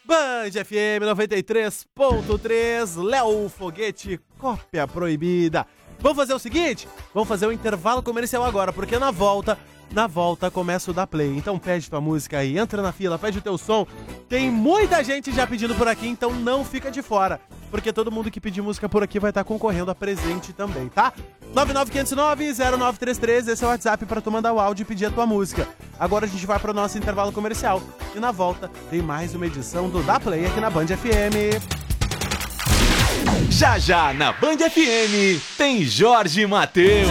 Band FM 93.3, Léo Foguete, cópia proibida. Vamos fazer o seguinte? Vamos fazer o intervalo comercial agora, porque na volta começa o Da Play. Então pede tua música aí, entra na fila, pede o teu som. Tem muita gente já pedindo por aqui, então não fica de fora, porque todo mundo que pedir música por aqui vai estar concorrendo a presente também, tá? 99509-0933, esse é o WhatsApp pra tu mandar o áudio e pedir a tua música. Agora a gente vai pro nosso intervalo comercial e na volta tem mais uma edição do Da Play aqui na Band FM. Já já na Band FM tem Jorge Mateus.